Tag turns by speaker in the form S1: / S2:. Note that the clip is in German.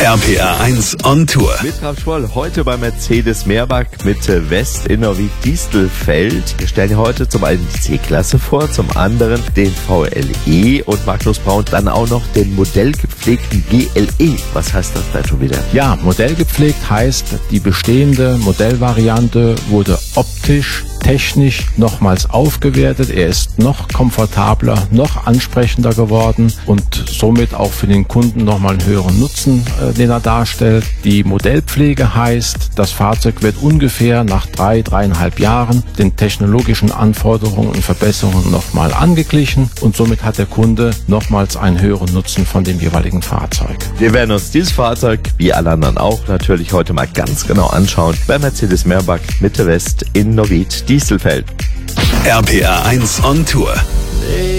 S1: RPR 1 on Tour.
S2: Mit Ralf Schwoll, heute bei Mercedes Meerbach Mitte West in Neuwied-Distelfeld. Wir stellen heute zum einen die C-Klasse vor, zum anderen den VLE und Magnus Braun dann auch noch den modellgepflegten GLE. Was heißt das da schon wieder?
S3: Ja, modellgepflegt heißt, die bestehende Modellvariante wurde optisch, technisch nochmals aufgewertet. Er ist noch komfortabler, noch ansprechender geworden und somit auch für den Kunden nochmal einen höheren Nutzen, den er darstellt. Die Modellpflege heißt, das Fahrzeug wird ungefähr nach 3,5 Jahren den technologischen Anforderungen und Verbesserungen nochmal angeglichen und somit hat der Kunde nochmals einen höheren Nutzen von dem jeweiligen Fahrzeug.
S2: Wir werden uns dieses Fahrzeug, wie alle anderen auch, natürlich heute mal ganz genau anschauen bei Mercedes Meerbach Mitte West in Neuwied-Distelfeld.
S1: RPR 1 on Tour.